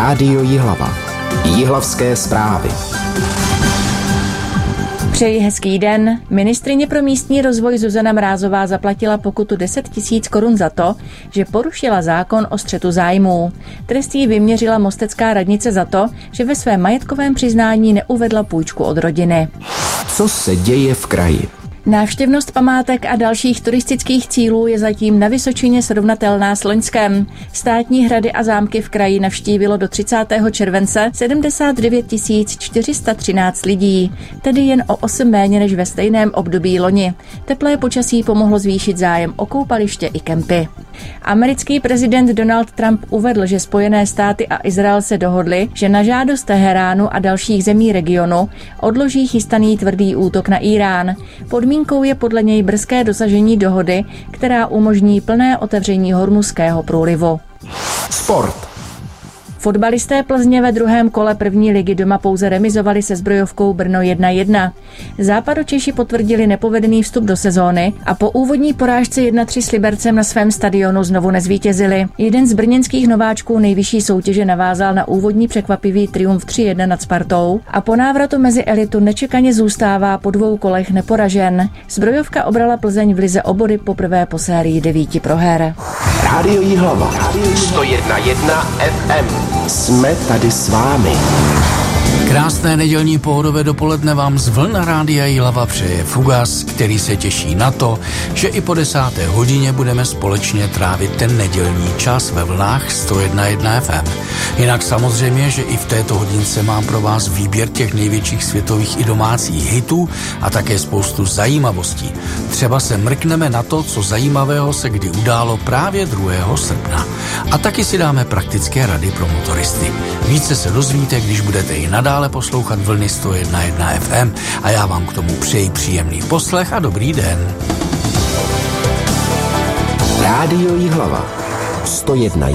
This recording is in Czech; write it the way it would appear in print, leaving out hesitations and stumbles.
Rádio Jihlava. Jihlavské zprávy. Přeji hezký den. Ministryně pro místní rozvoj Zuzana Mrázová zaplatila pokutu 10 000 korun za to, že porušila zákon o střetu zájmů. Trest jí vyměřila mostecká radnice za to, že ve svém majetkovém přiznání neuvedla půjčku od rodiny. Co se děje v kraji? Návštěvnost památek a dalších turistických cílů je zatím na Vysočině srovnatelná s loňskem. Státní hrady a zámky v kraji navštívilo do 30. července 79 413 lidí, tedy jen o 8 méně než ve stejném období loni. Teplé počasí pomohlo zvýšit zájem o koupaliště i kempy. Americký prezident Donald Trump uvedl, že Spojené státy a Izrael se dohodli, že na žádost Teheránu a dalších zemí regionu odloží chystaný tvrdý útok na Írán. Podmínkou je podle něj brzké dosažení dohody, která umožní plné otevření Hormuzského průlivu. Sport. Fotbalisté Plzně ve druhém kole první ligy doma pouze remizovali se Zbrojovkou Brno 1-1. Západočeši potvrdili nepovedený vstup do sezóny a po úvodní porážce 1-3 s Libercem na svém stadionu znovu nezvítězili. Jeden z brněnských nováčků nejvyšší soutěže navázal na úvodní překvapivý triumf 3-1 nad Spartou a po návratu mezi elitu nečekaně zůstává po 2 kolech neporažen. Zbrojovka obrala Plzeň v lize o body poprvé po sérii 9 proher. Rádio Jihlava. 101,1 FM. Jsme tady s vámi. Krásné nedělní pohodové dopoledne vám z vln Rádia Jihlava přeje Fugas, který se těší na to, že i po 10. hodině budeme společně trávit ten nedělní čas ve vlnách 101,1 FM. Jinak samozřejmě, že i v této hodince mám pro vás výběr těch největších světových i domácích hitů a také spoustu zajímavostí. Třeba se mrkneme na to, co zajímavého se kdy událo právě 2. srpna. A taky si dáme praktické rady pro motoristy. Více se dozvíte, když budete i nadále poslouchat vlny 101,1 FM a já vám k tomu přeji příjemný poslech a dobrý den. Rádio Jihlava. 101,1